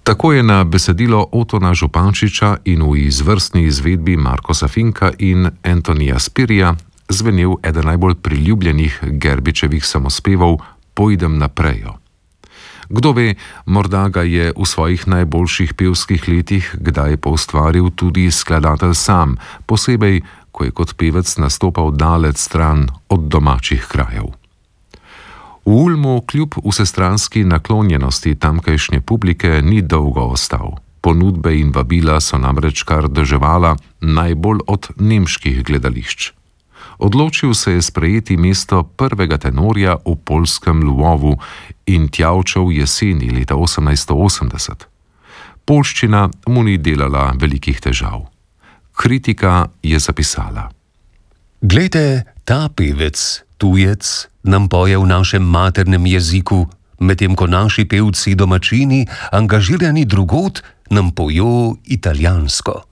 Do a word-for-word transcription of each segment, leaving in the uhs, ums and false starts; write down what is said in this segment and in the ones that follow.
Tako je na besedilo Otona Župančiča in v izvrstni izvedbi Markosa Finka in Antonija Spirija zvenel eden najbolj priljubljenih Gerbičevih samospevov Pojdem naprejo. Kdo ve, morda ga je v svojih najboljših pevskih letih kdaj poustvaril tudi skladatelj sam, posebej, ko je kot pevec nastopal daleč stran od domačih krajev. V Ulmu kljub vsestranski naklonjenosti tamkajšnje publike ni dolgo ostal. Ponudbe in vabila so namreč kar deževala najbolj od nemških gledališč. Odločil se je sprejeti mesto prvega tenorja v poljskem Lvovu in tja odšel jeseni leta osemnajststo osemdeset. Poljščina mu ni delala velikih težav. Kritika je zapisala: Glejte, ta pevec, tujec, nam poje v našem maternem jeziku, medtem ko naši pevci domačini, angažirani drugod, nam pojo italijansko.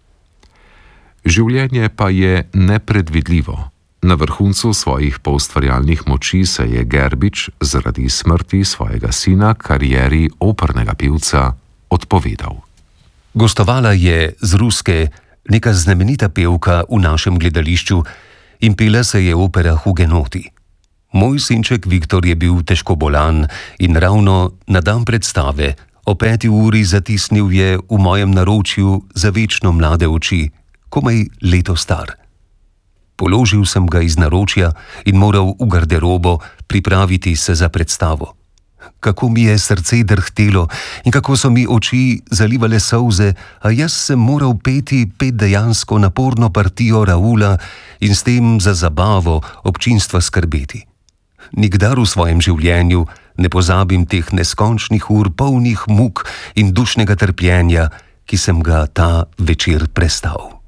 Življenje pa je nepredvidljivo. Na vrhuncu svojih poustvarjalnih moči se je Gerbič zaradi smrti svojega sina karieri opernega pevca odpovedal. Gostovala je z Ruske neka znamenita pevka v našem gledališču in pela se je opera Hugenoti. Moj sinček Viktor je bil težko bolan in ravno na dan predstave o peti uri zatisnil je v mojem naročju za večno mlade oči, komaj leto star. Položil sem ga iz naročja in moral v garderobo pripraviti se za predstavo. Kako mi je srce drhtelo in kako so mi oči zalivale solze, a jaz sem moral peti pet dejansko naporno partijo Raula in s tem za zabavo občinstva skrbeti. Nikdar v svojem življenju ne pozabim teh neskončnih ur polnih muk in dušnega trpljenja, ki sem ga ta večer prestal.